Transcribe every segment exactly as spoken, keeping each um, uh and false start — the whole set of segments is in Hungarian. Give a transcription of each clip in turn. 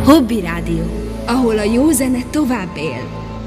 Hobby Rádió, ahol a jó zene tovább él.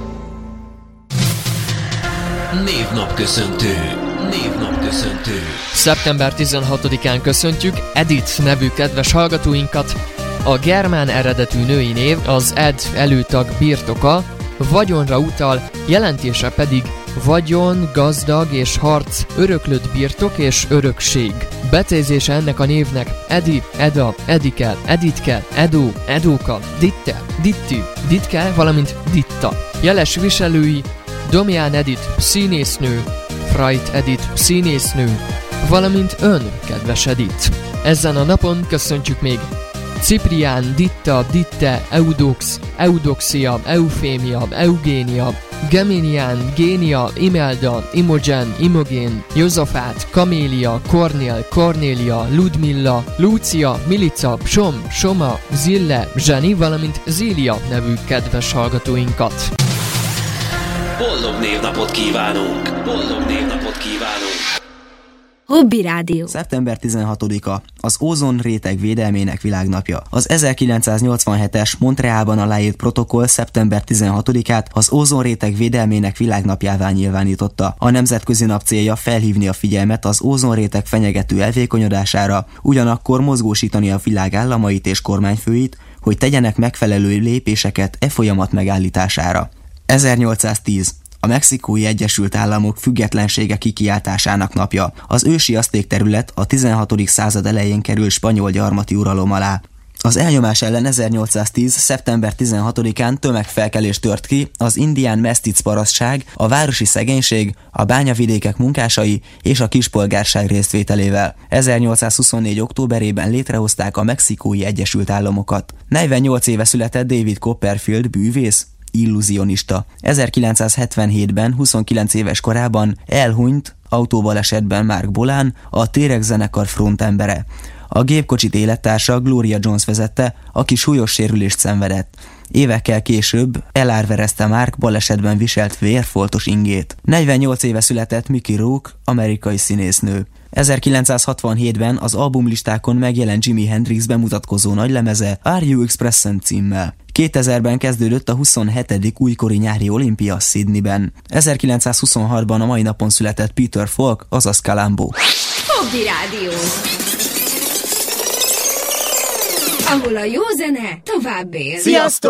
Névnapköszöntő. Névnapköszöntő. szeptember tizenhatodikán köszöntjük Edith nevű kedves hallgatóinkat. A germán eredetű női név az ed előtag birtoka, vagyonra utal, jelentése pedig vagyon, gazdag és harc, öröklött birtok és örökség. Betézése ennek a névnek Edi, Eda, Edike, Editke, Edo, Edóka, Ditte, Ditti, Ditke, valamint Ditta. Jeles viselői Domján Edith, színésznő, Frajt Edith, színésznő, valamint ön, kedves Edith. Ezen a napon köszöntjük még Ciprián, Ditta, Ditte, Eudox, Eudoxia, Eufémia, Eugénia, Geminian, Génia, Imelda, Imogen, Imogén, Józsafát, Kamélia, Kornél, Kornélia, Ludmilla, Lúcia, Milica, Som, Soma, Zille, Zseni, valamint Zília nevű kedves hallgatóinkat. Boldog névnapot kívánunk! Boldog névnapot kívánunk! Hobby Rádió. szeptember tizenhatodika az ózon réteg védelmének világnapja. Az ezerkilencszáznyolcvanhetes Montrealban aláírt protokoll szeptember tizenhatodikát az ózon réteg védelmének világnapjává nyilvánította. A nemzetközi nap célja felhívni a figyelmet az ózon réteg fenyegető elvékonyodására, ugyanakkor mozgósítani a világ államait és kormányfőit, hogy tegyenek megfelelő lépéseket e folyamat megállítására. ezernyolcszáztíz a Mexikói Egyesült Államok függetlensége kikiáltásának napja. Az ősi azték terület a tizenhatodik század elején kerül spanyol gyarmati uralom alá. Az elnyomás ellen ezernyolcszáztíz. szeptember tizenhatodikán tömegfelkelés tört ki az indián mesztic parasztság, a városi szegénység, a bányavidékek munkásai és a kispolgárság résztvételével. ezernyolcszázhuszonnégy. októberében létrehozták a Mexikói Egyesült Államokat. negyvennyolc éve született David Copperfield bűvész, illúzionista. ezerkilencszázhetvenhétben huszonkilenc éves korában elhunyt autóbalesetben Mark Bolan, a T-Rex zenekar frontembere. A gépkocsit élettársa Gloria Jones vezette, aki súlyos sérülést szenvedett. Évekkel később elárverezte Mark balesetben viselt vérfoltos ingét. negyvennyolc éve született Mickey Rourke, amerikai színésznő. ezerkilencszázhatvanhétben az albumlistákon megjelent Jimi Hendrix bemutatkozó nagylemeze Are You Expressing címmel. kétezerben kezdődött a huszonhetedik újkori nyári olimpia Sydneyben. ezerkilencszázhuszonhatban a mai napon született Peter Falk, azaz Columbo. Hobby Rádió, ahol a jó zene tovább él. Sziasztok!